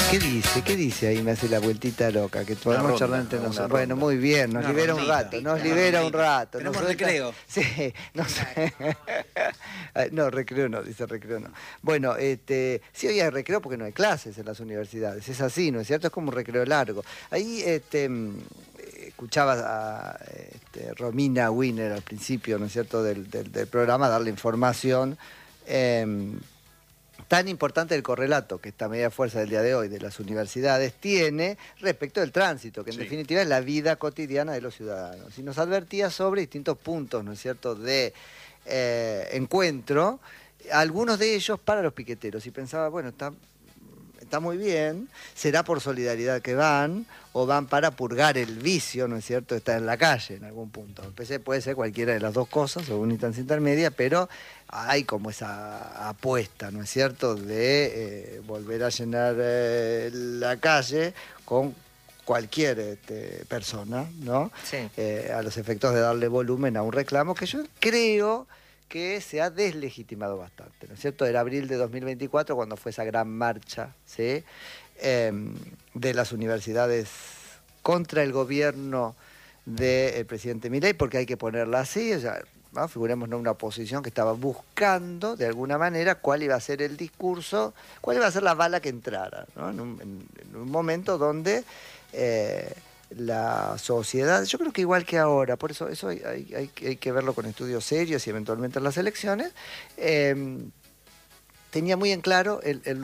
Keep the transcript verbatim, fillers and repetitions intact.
¿Qué dice? ¿Qué dice ahí? Me hace la vueltita loca, que podemos ronda, charlar entre una nosotros. ronda. Bueno, muy bien, nos Una libera un rondita, rato, nos una libera un rondita. rato. Tenemos nos suelta- recreo. Sí, no sé. No, recreo no, dice recreo no. Bueno, este, sí hoy hay recreo porque no hay clases en las universidades, es así, ¿no es cierto? Es como un recreo largo. Ahí, este... escuchaba a este, Romina Wiener al principio, ¿no es cierto?, del, del, del programa, darle información eh, tan importante del correlato que esta media fuerza del día de hoy de las universidades tiene respecto del tránsito, que en Sí. definitiva es la vida cotidiana de los ciudadanos. Y nos advertía sobre distintos puntos, ¿no es cierto?, de eh, encuentro, algunos de ellos para los piqueteros. Y pensaba, bueno, está... Está muy bien, será por solidaridad que van, o van para purgar el vicio, ¿no es cierto?, estar en la calle en algún punto. Puede ser cualquiera de las dos cosas, o una instancia intermedia, pero hay como esa apuesta, ¿no es cierto?, de eh, volver a llenar eh, la calle con cualquier este, persona, ¿no? Sí. Eh, a los efectos de darle volumen a un reclamo que yo creo que se ha deslegitimado bastante, ¿no es cierto? Era abril de dos mil veinticuatro cuando fue esa gran marcha, ¿sí?, eh, de las universidades contra el gobierno del presidente Milei, porque hay que ponerla así, o sea, ¿no? Figuremos en una oposición que estaba buscando, de alguna manera, cuál iba a ser el discurso, cuál iba a ser la bala que entrara, ¿no? En un, en, en un momento donde... Eh, la sociedad, yo creo que igual que ahora, por eso eso hay, hay, hay, hay que verlo con estudios serios y eventualmente en las elecciones, eh, tenía muy en claro el, el